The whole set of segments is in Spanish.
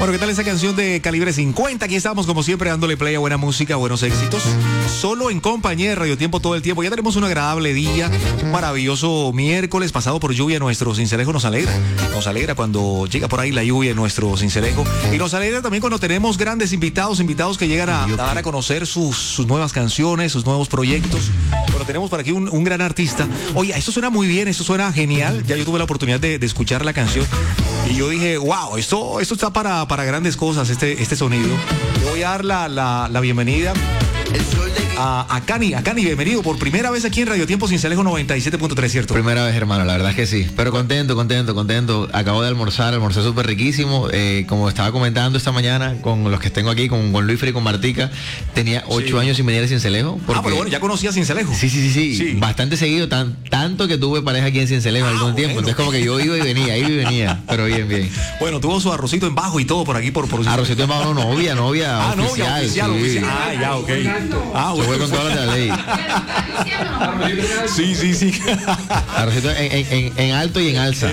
Bueno, ¿qué tal esa canción de Calibre 50? Aquí estamos como siempre dándole play a buena música, buenos éxitos. Solo en compañía de Radio Tiempo todo el tiempo. Ya tenemos un agradable día, un maravilloso miércoles pasado por lluvia. Nuestro Sincelejo nos alegra. Nos alegra cuando llega por ahí la lluvia en nuestro Sincelejo. Y nos alegra también cuando tenemos grandes invitados que llegan a dar a conocer sus nuevas canciones, sus nuevos proyectos. Bueno, tenemos por aquí un gran artista. Oye, esto suena muy bien, esto suena genial. Ya yo tuve la oportunidad de escuchar la canción. Y yo dije, wow, esto está para grandes cosas, este sonido. Le voy a dar la bienvenida a Cani, bienvenido por primera vez aquí en Radio Tiempo Sincelejo 97.3, ¿cierto? Primera vez, hermano, la verdad es que sí. Pero contento. Acabo de almorzar súper riquísimo. Como estaba comentando esta mañana con los que tengo aquí, con Luifre y con Martica, tenía 8 años sin venir a Sincelejo. Pero bueno, ya conocía Sincelejo. Sí. Bastante seguido, tanto que tuve pareja aquí en Sincelejo algún tiempo. Entonces como que yo iba y venía, pero bien. Bueno, tuvo su arrocito en bajo y todo por aquí, por Arrocito en bajo, novia oficial. Ya, ok. Bueno. Fue con todas las de la ley. Sí. Arrocito en alto y en alza.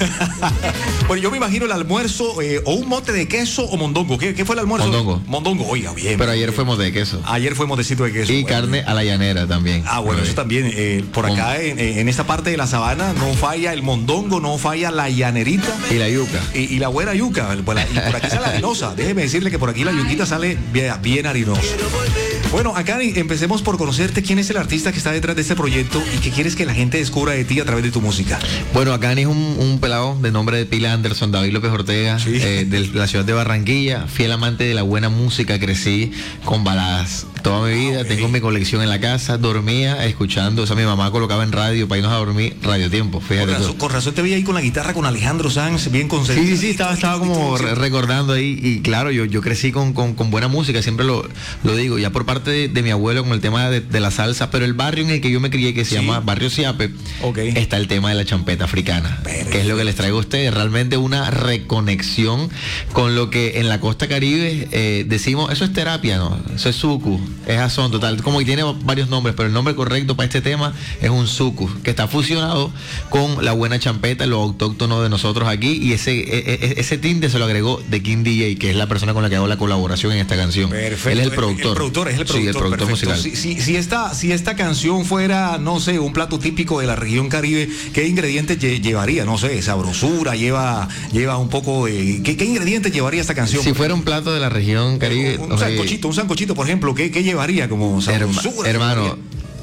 Bueno, yo me imagino el almuerzo o un mote de queso o mondongo. ¿Qué fue el almuerzo? Mondongo, oiga, bien. Pero ayer fue mote de queso. Ayer fue motecito de queso. Y carne a la llanera también. Bueno, eso también. Por acá en esta parte de la sabana no falla el mondongo, no falla la llanerita. Y la yuca. Y la buena yuca. Y por aquí sale harinosa. Déjeme decirle que por aquí la yuquita sale bien harinosa. Bueno, acá empecemos por conocerte. ¿Quién es el artista que está detrás de este proyecto y qué quieres que la gente descubra de ti a través de tu música? Bueno, Akani es un pelado de nombre de pila Anderson David López Ortega, de la ciudad de Barranquilla, fiel amante de la buena música, crecí con baladas toda mi vida, tengo mi colección en la casa, dormía escuchando, o sea, mi mamá colocaba en radio para irnos a dormir Radio Tiempo, fíjate. Con razón te vi ahí con la guitarra con Alejandro Sanz, bien concentrado. Sí, estaba como recordando ahí, y claro, yo crecí con buena música, siempre lo digo, ya por parte de mi abuelo con el tema de la salsa, pero el barrio en el que yo me crié, que se llama Barrio Siape, está el tema de la champeta africana, que es lo que les traigo a ustedes, realmente una reconexión con lo que en la costa caribe decimos, eso es terapia, ¿no? Eso es suku, es azón total, como que tiene varios nombres, pero el nombre correcto para este tema es un suku, que está fusionado con la buena champeta, lo autóctono de nosotros aquí, y ese tinte se lo agregó The King DJ, que es la persona con la que hago la colaboración en esta canción. Perfecto. Él es el productor. Sí, el productor musical. Si esta canción fuera, no sé, un plato típico de la región Caribe, ¿qué ingredientes llevaría? No sé, sabrosura, lleva un poco de... ¿Qué ingredientes llevaría esta canción? Si fuera un plato de la región Caribe... Un sancochito, por ejemplo, ¿qué llevaría como sabrosura? Hermano,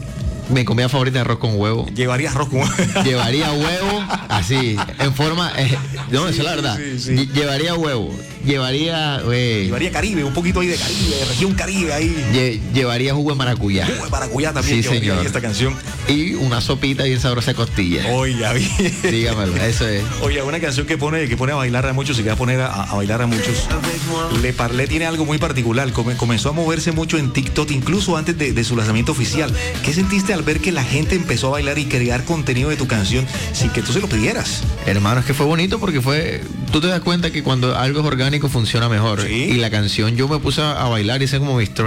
mi comida favorita es arroz con huevo. Llevaría arroz con huevo. Llevaría huevo, así, en forma... no, eso es la verdad. Sí. Llevaría huevo. Llevaría Caribe, un poquito ahí de Caribe, de región Caribe ahí. Llevaría jugo de maracuyá. Jugo de maracuyá también. Sí, señor. Esta canción. Y una sopita bien sabrosa de costilla. Oiga, bien. Dígamelo, eso es. Oiga, una canción que pone a bailar a muchos y que va a poner a bailar a muchos. Le Parlé tiene algo muy particular. Comenzó a moverse mucho en TikTok, incluso antes de su lanzamiento oficial. ¿Qué sentiste al ver que la gente empezó a bailar y crear contenido de tu canción sin que tú se lo pidieras? Hermano, es que fue bonito porque tú te das cuenta que cuando algo es orgánico funciona mejor. ¿Sí? Y la canción, yo me puse a bailar, hice como mis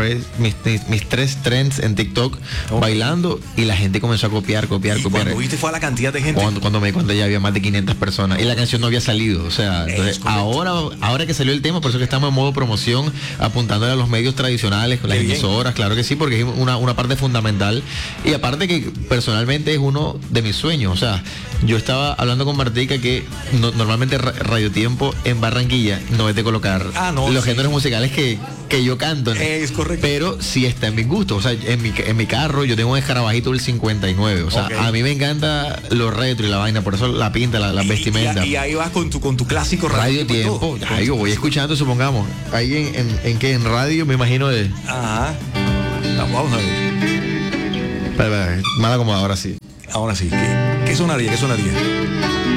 tres trends en TikTok bailando, y la gente comenzó a copiar. Cuando viste fue a la cantidad de gente. Cuando me di cuenta ya había más de 500 personas y la canción no había salido. O sea, entonces, ahora que salió el tema, por eso que estamos en modo promoción, apuntándole a los medios tradicionales, con las emisoras, claro que sí, porque es una parte fundamental. Y aparte que personalmente es uno de mis sueños. O sea, yo estaba hablando con Martica que normalmente Radio Tiempo en Barranquilla no es de colocar los géneros musicales que yo canto, ¿no? Es correcto. Pero sí está en mi gusto. O sea, en mi carro yo tengo un escarabajito del 59. O sea, a mí me encanta lo retro y la vaina, por eso la pinta, la vestimenta. Y ahí vas con tu clásico Radio Tiempo. Yo voy escuchando, supongamos. Ahí en radio me imagino de. Ajá. Vamos a ver. Mal acomodado, ahora sí. Ahora sí. ¿Qué sonaría?